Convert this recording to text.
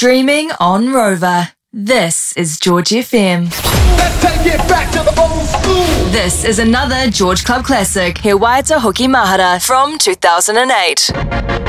Streaming on Rover. This is George FM. Let's take it back to the old school. This is another George Club classic, He Waita Hoki Mahara from 2008.